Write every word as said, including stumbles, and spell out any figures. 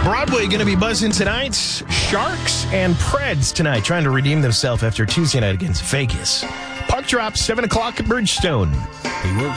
Broadway going to be buzzing tonight. Sharks and Preds tonight trying to redeem themselves after Tuesday night against Vegas. Puck drop, seven o'clock at Bridgestone. He works